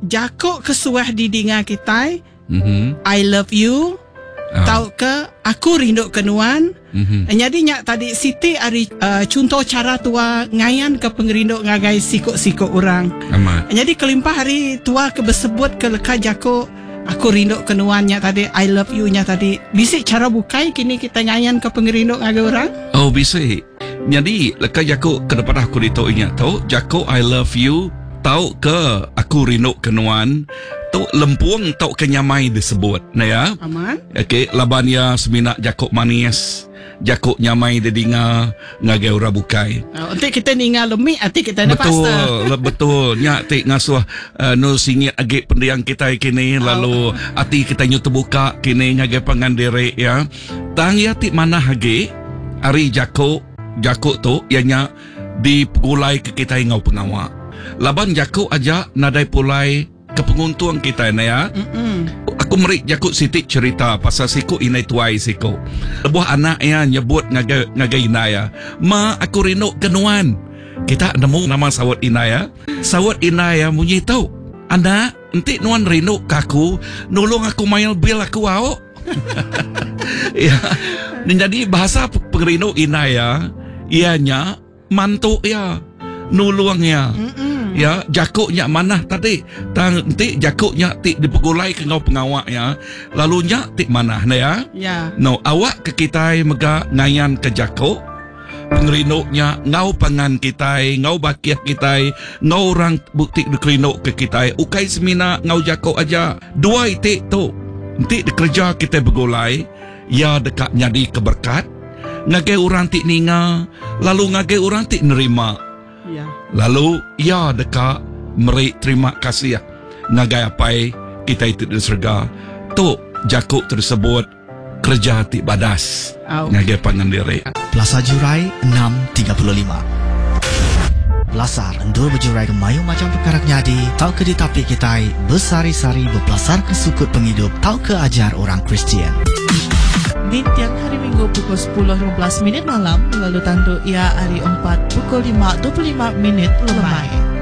Jakok kesuah di dinga kita, I love you. Tahu ke aku rindu kenuan. Jadi nyak tadi Siti ari contoh cara tua ngayan ke pengerinduk ngagai sikok-sikok orang. Jadi kelimpah hari tua ke bersebut ke leka jako aku rindu kenuannya tadi I love you nya tadi. Bisa cara bukai kini kita ngayan ke pengerinduk ngagai orang? Oh bisa. Jadi leka jako ke depan aku dito ingat tahu jako I love you tahu ke aku rindu kenuan. Tu lempuang tau kenyamai disebut na ya. Aman. Okey, laban ya semina jakok manis, jakok nyamai dedinga ngagai ora bukai. Untuk kita ninga lemik ati kita na pasta. Betul. Nya tik ngasuh no singit age pendiang kita kini lalu ati kita nyu terbuka kini ngagai pangandere ya. Tang ya tik mana hage ari jakok tu ianya dipulai ke kita ngau pengawa. Laban jakok aja nadai pulai kepenguntuan kita na ya. Aku merik jakut Siti cerita pasal siku inai tuai siku. Lebuh anak ya nyebut ngagai inaya. Ma aku rindu kenuan. Kita nemu nama sawat inaya. Sawat inaya munyi tahu. Anak, enti nuan rindu kaku, nolong aku mail bil aku wao. Ya. Jadi bahasa pengrindu inaya ianya mantu ya. Nuluangnya. Ya, jakuknya mana tadi? Nanti jakuknya tik dipegulai ke ngau pengawak ya. Lalunya tik mana na ya? Ya. No, awak ke kita mega ngayan ke jakuk. Pengerinduknya ngau pangan kita, ngau bakiah kita, ngau orang bukti dikerinduk ke kita. Ukai semina ngau jakuk aja. Dua itik tu. Nanti dikerja kita begulai. Ya dekat nyadi keberkat. Ngagai orang tik ninga. Lalu ngagai orang tik nerima. Ya. Lalu ya dekat meri terima kasih ngagai apai kita itu di surga. Tu jakuk tersebut kerja ti badas ngagai pangandiri. Plaza Jurai 635. Belasar endur berjurai ke mayu macam perkara nyadi. Tau ke di tapi kita bersari-sari berpelasar ke sukut penghidup. Tau ke ajar orang Kristian. Di tiang hari Minggu pukul 10.15 malam, lalu tandu ia hari 4 pukul 5.25 lemai.